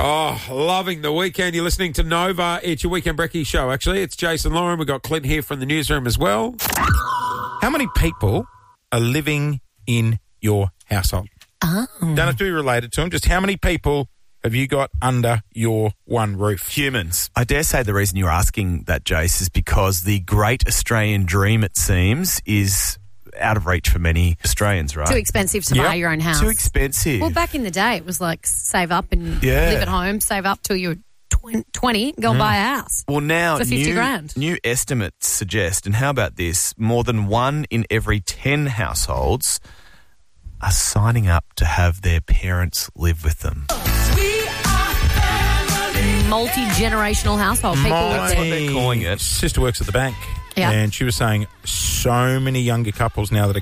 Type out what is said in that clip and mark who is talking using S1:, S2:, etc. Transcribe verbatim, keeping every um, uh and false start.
S1: Oh, loving the weekend. You're listening to Nova. It's your Weekend Brekkie show, actually. It's Jason Lauren. We've got Clint here from the newsroom as well.
S2: How many people are living in your household?
S3: Oh.
S2: Don't have to be related to them. Just how many people have you got under your one roof?
S4: Humans. I dare say the reason you're asking that, Jace, is because the great Australian dream, it seems, is out of reach for many Australians, right?
S3: Too expensive to
S2: Yep.
S3: buy your own house.
S4: Too expensive.
S3: Well, back in the day, it was like save up and
S4: Yeah.
S3: live at home, save up till you're twenty, go and buy a house.
S4: Well, now
S3: For fifty
S4: new,
S3: grand.
S4: new estimates suggest, and how about this, more than one in every ten households are signing up to have their parents live with them.
S3: Multi-generational household. People
S2: My
S3: with
S4: That's what they're calling it.
S2: sister works at the bank,
S3: Yeah.
S2: and she was saying so many younger couples now that are